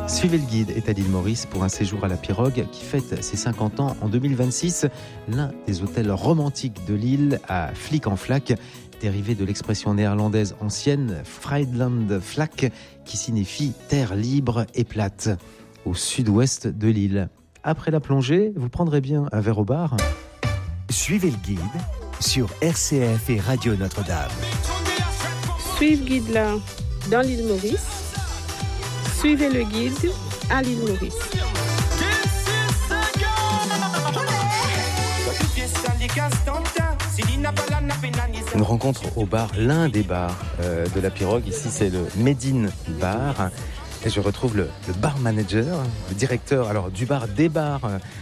Suivez le guide est à l'île Maurice pour un séjour à la Pirogue qui fête ses 50 ans en 2026. L'un des hôtels romantiques de l'île à Flik en Vlak, dérivé de l'expression néerlandaise ancienne Friedland Vlak qui signifie terre libre et plate, au sud-ouest de l'île. Après la plongée, vous prendrez bien un verre au bar. Suivez le guide sur RCF et Radio Notre-Dame. Suivez le guide là dans l'île Maurice. Suivez le guide à l'île Maurice. Une rencontre au bar, l'un des bars de la Pirogue. Ici, c'est le Médine Bar. Et je retrouve le bar manager, le directeur du bar des bars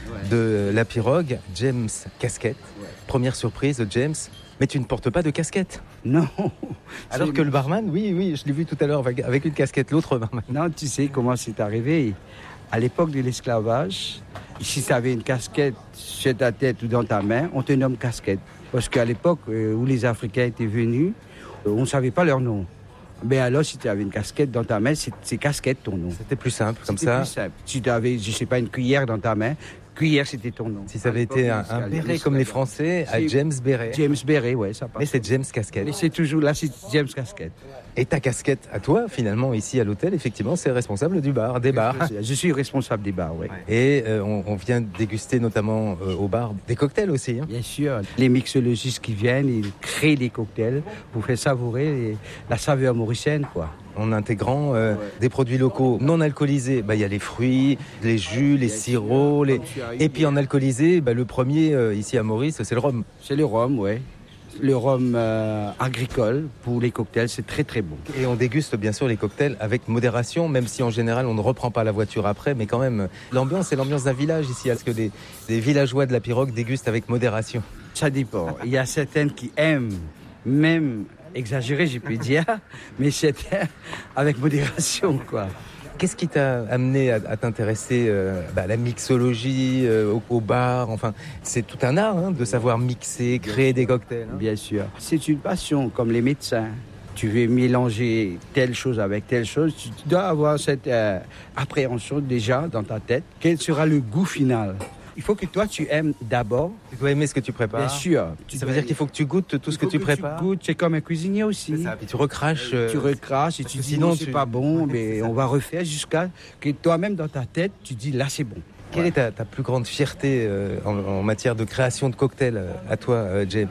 de la Pirogue, James Casquette. Première surprise, James, mais tu ne portes pas de casquette. Non. Alors que le barman, oui, je l'ai vu tout à l'heure avec une casquette, l'autre barman. Non, tu sais comment c'est arrivé. À l'époque de l'esclavage, si tu avais une casquette sur ta tête ou dans ta main, on te nomme casquette. Parce qu'à l'époque où les Africains étaient venus, on ne savait pas leur nom. Mais alors, si tu avais une casquette dans ta main, c'est casquette ton nom. C'était plus simple, comme ça. Plus simple. Si tu avais, je sais pas, une cuillère dans ta main, cuillère, c'était ton nom. Si ça avait été un béret comme les Français, à James Béret. James Béret, ouais, ça passe. Mais c'est James Casquette. Mais c'est toujours là, c'est James Casquette. Et ta casquette à toi, finalement, ici à l'hôtel, effectivement, c'est responsable du bar, des bars. Je suis responsable des bars, oui. Et on vient déguster notamment au bar des cocktails aussi. Hein. Bien sûr. Les mixologistes qui viennent, ils créent des cocktails pour faire savourer la saveur mauricienne, quoi. En intégrant des produits locaux non alcoolisés, il y a les fruits, les jus, les sirops, et puis en alcoolisé, le premier ici à Maurice, c'est le rhum. C'est le rhum, oui. Le rhum agricole pour les cocktails, c'est très très bon. Et on déguste bien sûr les cocktails avec modération, même si en général on ne reprend pas la voiture après, mais quand même, l'ambiance c'est l'ambiance d'un village ici. Est-ce que des villageois de la Pirogue dégustent avec modération? Ça dépend. Il y a certaines qui aiment, même exagéré, je peux dire, mais c'était avec modération, quoi. Qu'est-ce qui t'a amené à t'intéresser à la mixologie, au bar? Enfin, c'est tout un art de savoir mixer, créer des cocktails. Hein. Bien sûr. C'est une passion, comme les médecins. Tu veux mélanger telle chose avec telle chose, tu dois avoir cette appréhension déjà dans ta tête. Quel sera le goût final? Il faut que toi, tu aimes d'abord. Tu dois aimer ce que tu prépares. Bien sûr. Ça veut dire qu'il faut que tu goûtes tout ce que tu prépares. Tu goûtes, c'est comme un cuisinier aussi. C'est ça. Puis tu recraches. Tu recraches et tu dis sinon c'est pas bon, mais on va refaire jusqu'à que toi-même dans ta tête, tu dis là c'est bon. Quelle est ta plus grande fierté en matière de création de cocktails à toi, James?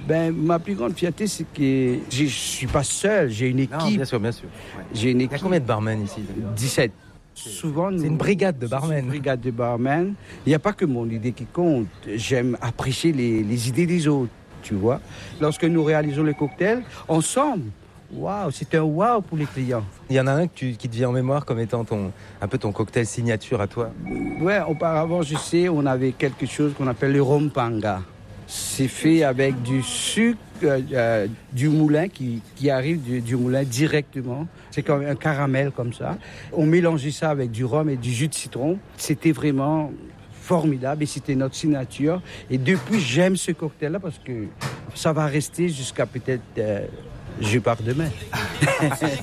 Ma plus grande fierté, c'est que je suis pas seul, j'ai une équipe. Non, bien sûr. Ouais. J'ai une équipe. Il y a combien de barmen ici? 17. Souvent, c'est une brigade de barmen. Il n'y a pas que mon idée qui compte. J'aime apprécier les idées des autres, tu vois. Lorsque nous réalisons les cocktails, ensemble, waouh, c'est un waouh pour les clients. Il y en a un qui te vient en mémoire comme étant un peu ton cocktail signature à toi? Ouais, auparavant, je sais, on avait quelque chose qu'on appelle le rhum panga. C'est fait avec du sucre du moulin qui arrive du moulin directement. C'est comme un caramel comme ça. On mélangeait ça avec du rhum et du jus de citron. C'était vraiment formidable et c'était notre signature. Et depuis, j'aime ce cocktail-là parce que ça va rester jusqu'à peut-être je pars demain.